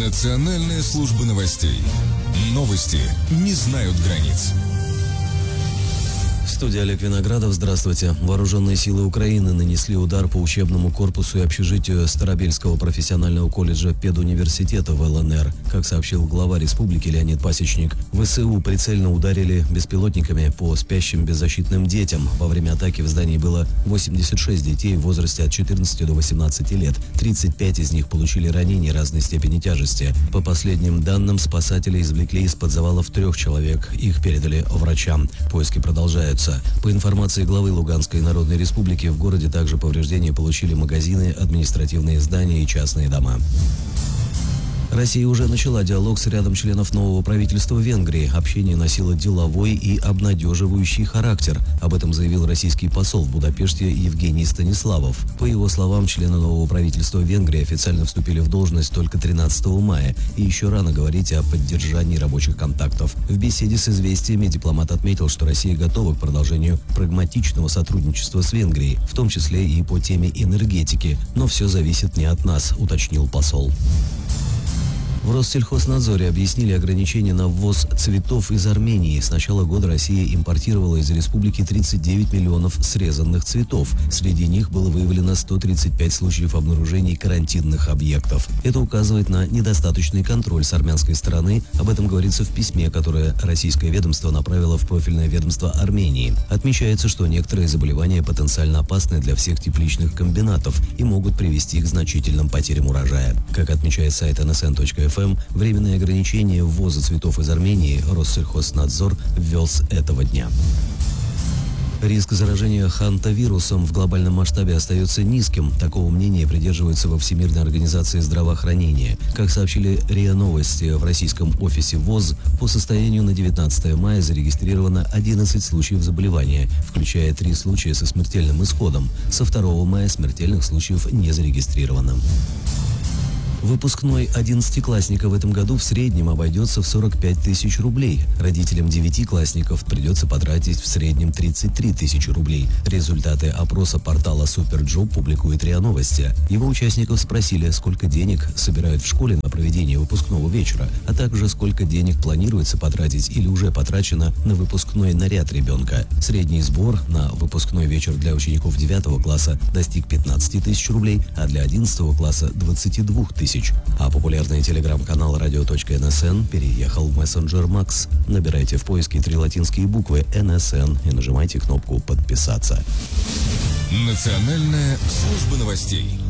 Национальная служба новостей. Новости не знают границ. В студии Олег Виноградов. Здравствуйте. Вооруженные силы Украины нанесли удар по учебному корпусу и общежитию Старобельского профессионального колледжа педуниверситета в ЛНР. Как сообщил глава республики Леонид Пасечник, ВСУ прицельно ударили беспилотниками по спящим беззащитным детям. Во время атаки в здании было 86 детей в возрасте от 14 до 18 лет. 35 из них получили ранения разной степени тяжести. По последним данным, спасатели извлекли из-под завалов 3 человек. Их передали врачам. Поиски продолжаются. По информации главы Луганской Народной Республики, в городе также повреждения получили магазины, административные здания и частные дома. Россия уже начала диалог с рядом членов нового правительства Венгрии. Общение носило деловой и обнадеживающий характер. Об этом заявил российский посол в Будапеште Евгений Станиславов. По его словам, члены нового правительства Венгрии официально вступили в должность только 13 мая, и еще рано говорить о поддержании рабочих контактов. В беседе с «Известиями» дипломат отметил, что Россия готова к продолжению прагматичного сотрудничества с Венгрией, в том числе и по теме энергетики. Но все зависит не от нас, уточнил посол. В Россельхознадзоре объяснили ограничения на ввоз цветов из Армении. С начала года Россия импортировала из республики 39 миллионов срезанных цветов. Среди них было выявлено 135 случаев обнаружений карантинных объектов. Это указывает на недостаточный контроль с армянской стороны. Об этом говорится в письме, которое российское ведомство направило в профильное ведомство Армении. Отмечается, что некоторые заболевания потенциально опасны для всех тепличных комбинатов и могут привести к значительным потерям урожая. Как отмечает сайт nsn.fm, временные ограничения ввоза цветов из Армении Россельхознадзор ввел с этого дня. Риск заражения хантавирусом в глобальном масштабе остается низким. Такого мнения придерживаются во Всемирной организации здравоохранения. Как сообщили РИА Новости, в российском офисе ВОЗ по состоянию на 19 мая зарегистрировано 11 случаев заболевания, включая 3 случая со смертельным исходом. Со 2 мая смертельных случаев не зарегистрировано. Выпускной 11-классника в этом году в среднем обойдется в 45 тысяч рублей. Родителям 9-классников придется потратить в среднем 33 тысячи рублей. Результаты опроса портала Суперджоп публикует РИА Новости. Его участников спросили, сколько денег собирают в школе на проведение выпускного вечера, а также сколько денег планируется потратить или уже потрачено на выпускной наряд ребенка. Средний сбор на выпускной вечер для учеников 9 класса достиг 15 тысяч рублей, а для 11 класса 22 тысяч. А популярный телеграм-канал radio.nsn переехал в мессенджер Макс. Набирайте в поиске 3 латинские буквы NSN и нажимайте кнопку «Подписаться». Национальная служба новостей.